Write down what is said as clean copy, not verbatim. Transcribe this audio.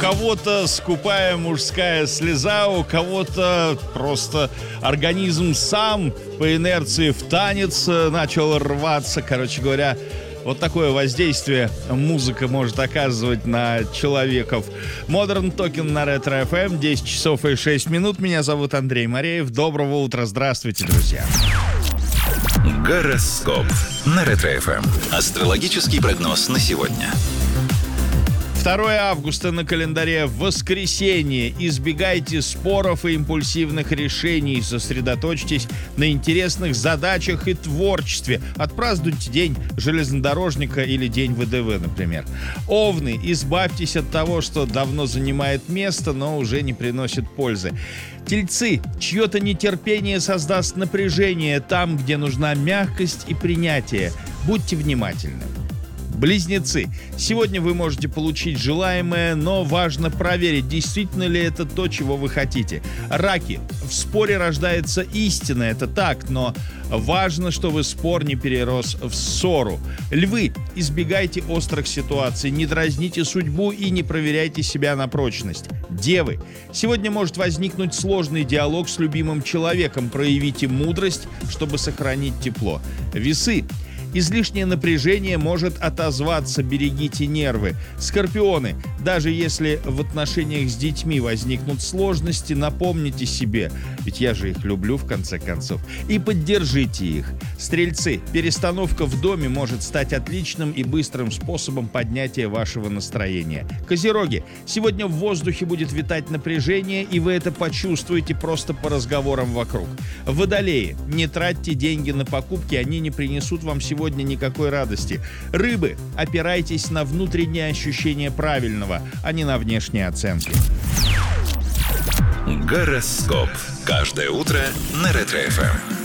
кого-то скупая мужская слеза, у кого-то просто организм сам по инерции в танец начал рваться. Короче говоря, вот такое воздействие музыка может оказывать на человеков. Modern Talking на Ретро FM, 10 часов и 6 минут. Меня зовут Андрей Мореев. Доброго утра, здравствуйте, друзья. Гороскоп на Ретро FM. Астрологический прогноз на сегодня. 2 августа на календаре, воскресенье. Избегайте споров и импульсивных решений. Сосредоточьтесь на интересных задачах и творчестве. Отпразднуйте день железнодорожника или день ВДВ, например. Овны. Избавьтесь от того, что давно занимает место, но уже не приносит пользы. Тельцы. Чье-то нетерпение создаст напряжение там, где нужна мягкость и принятие. Будьте внимательны. Близнецы. Сегодня вы можете получить желаемое, но важно проверить, действительно ли это то, чего вы хотите. Раки. В споре рождается истина, это так, но важно, чтобы спор не перерос в ссору. Львы. Избегайте острых ситуаций, не дразните судьбу и не проверяйте себя на прочность. Девы. Сегодня может возникнуть сложный диалог с любимым человеком. Проявите мудрость, чтобы сохранить тепло. Весы. Излишнее напряжение может отозваться, берегите нервы. Скорпионы. Даже если в отношениях с детьми возникнут сложности, напомните себе, ведь я же их люблю в конце концов, и поддержите их. Стрельцы. Перестановка в доме может стать отличным и быстрым способом поднятия вашего настроения. Козероги. Сегодня в воздухе будет витать напряжение, и вы это почувствуете просто по разговорам вокруг. Водолеи. Не тратьте деньги на покупки, они не принесут вам сегодня никакой радости. Рыбы. Опирайтесь на внутреннее ощущение правильного, а не на внешние оценки. Гороскоп. Каждое утро на Ретро FM.